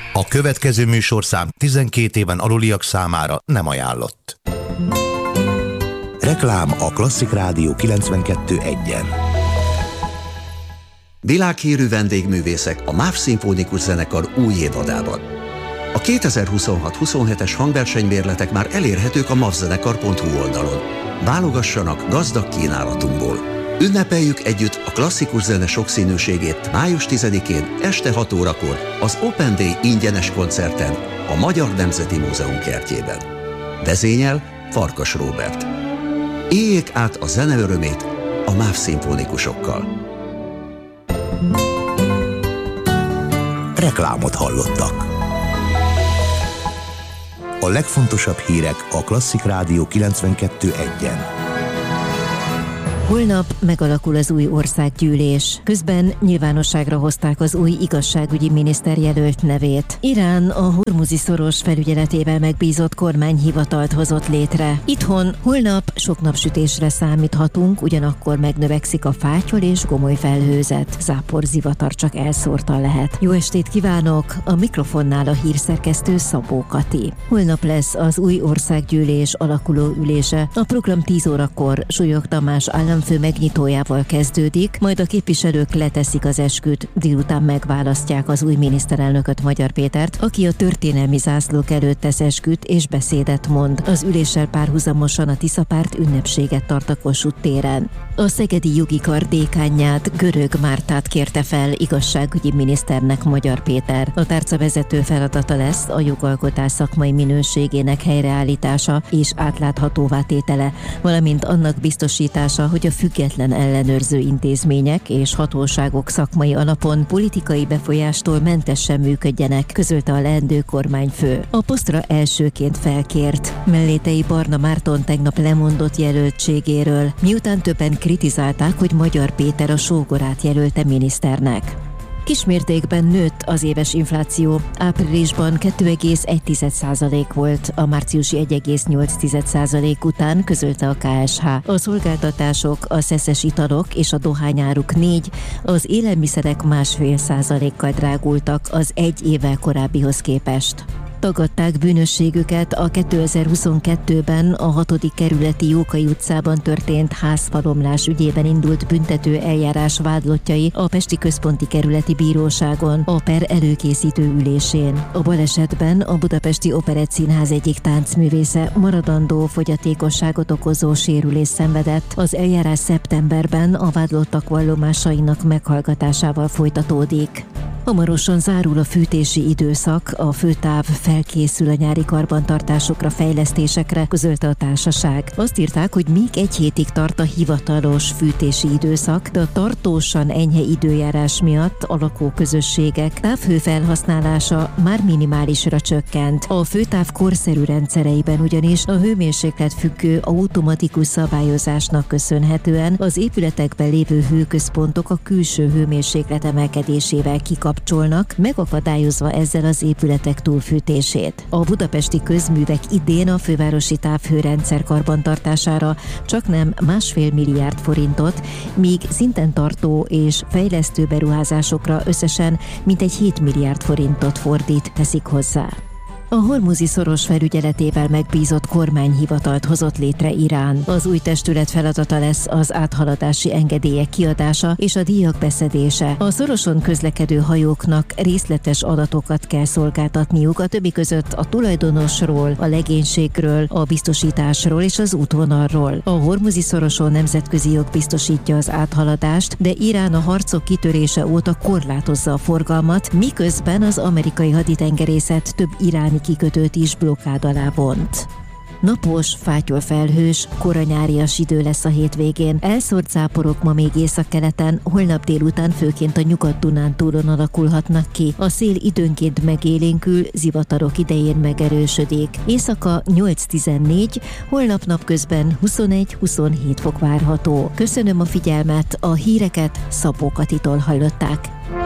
A következő műsorszám 12 éven aluliak számára nem ajánlott. Reklám a Klasszik Rádió 92.1-en. Világhírű vendégművészek a MÁV Szimfonikus Zenekar új évadában. A 2026-27-es hangversenymérletek már elérhetők a mavzenekar.hu oldalon. Válogassanak gazdag kínálatunkból. Ünnepeljük együtt a klasszikus zene sokszínűségét május 10-én este 6 órakor az Open Day ingyenes koncerten a Magyar Nemzeti Múzeum kertjében. Vezényel Farkas Róbert. Éljék át a zene örömét a MÁV szimfonikusokkal. Reklámot hallottak. A legfontosabb hírek a Klasszik Rádió 92.1-en. Holnap megalakul az új országgyűlés. Közben nyilvánosságra hozták az új igazságügyi miniszter jelölt nevét. Irán a Hormuzi-szoros felügyeletével megbízott kormányhivatalt hozott létre. Itthon holnap sok napsütésre számíthatunk, ugyanakkor megnövekszik a fátyol és gomoly felhőzet. Zápor, zivatar csak elszórtan lehet. Jó estét kívánok! A mikrofonnál a hírszerkesztő Szabó Kati. Holnap lesz az új országgyűlés alakuló ülése. A program 10 órakor Súlyog Tamás államfő megnyitójával kezdődik, majd a képviselők leteszik az esküt, délután megválasztják az új miniszterelnököt, Magyar Pétert, aki a történelmi zászlók előtt tesz esküt és beszédet mond. Az üléssel párhuzamosan a Tiszapárt ünnepséget tart a Kossuth téren. A szegedi jogi kar dékánját, Görög Mártát kérte fel igazságügyi miniszternek Magyar Péter. A tárca vezető feladata lesz a jogalkotás szakmai minőségének helyreállítása és átláthatóvá tétele, valamint annak biztosítása, hogy a független ellenőrző intézmények és hatóságok szakmai alapon politikai befolyástól mentesen működjenek, közölte a leendő kormányfő. A posztra elsőként felkért Mellétei Barna Márton tegnap lemondott jelöltségéről, miután többen kritizálták, hogy Magyar Péter a sógorát jelölte miniszternek. Kismértékben nőtt az éves infláció. Áprilisban 2,1% volt, a márciusi 1,8% után, közölte a KSH. A szolgáltatások, a szeszes italok és a dohányáruk 4%, az élelmiszerek 1,5%-kal drágultak az egy évvel korábbihoz képest. Tagadták bűnösségüket a 2022-ben a 6. kerületi Jókai utcában történt házfalomlás ügyében indult büntető eljárás vádlottjai a Pesti Központi Kerületi Bíróságon a per előkészítő ülésén. A balesetben a Budapesti Operettszínház egyik táncművésze maradandó fogyatékosságot okozó sérülést szenvedett. Az eljárás szeptemberben a vádlottak vallomásainak meghallgatásával folytatódik. Hamarosan zárul a fűtési időszak, a főtáv felkészül a nyári karbantartásokra, fejlesztésekre, közölte a társaság. Azt írták, hogy még egy hétig tart a hivatalos fűtési időszak, de a tartósan enyhe időjárás miatt a lakóközösségek távhő felhasználása már minimálisra csökkent. A főtáv korszerű rendszereiben ugyanis a hőmérséklet függő automatikus szabályozásnak köszönhetően az épületekben lévő hőközpontok a külső hőmérséklet emelkedésével kikapcsolnak, megakadályozva ezzel az épületek túlfűtését. A budapesti közművek idén a fővárosi távhőrendszer karbantartására csaknem 1,5 milliárd forintot, míg szinten tartó és fejlesztő beruházásokra összesen mintegy 7 milliárd forintot fordít, teszik hozzá. A Hormuzi-szoros felügyeletével megbízott kormányhivatalt hozott létre Irán. Az új testület feladata lesz az áthaladási engedélyek kiadása és a díjak beszedése. A szoroson közlekedő hajóknak részletes adatokat kell szolgáltatniuk, a többi között a tulajdonosról, a legénységről, a biztosításról és az útvonalról. A Hormuzi-szoroson nemzetközi jog biztosítja az áthaladást, de Irán a harcok kitörése óta korlátozza a forgalmat, miközben az amerikai haditengerészet több iráni kikötőt is blokkád alá vont. Napos, fátyolfelhős, koranyárias idő lesz a hétvégén. Elszórt záporok ma még északkeleten, holnap délután főként a Nyugat-Dunántúlon alakulhatnak ki. A szél időnként megélénkül, zivatarok idején megerősödik. Éjszaka 8-14, holnap napközben 21-27 fok várható. Köszönöm a figyelmet, a híreket Szabó Katitól hallották.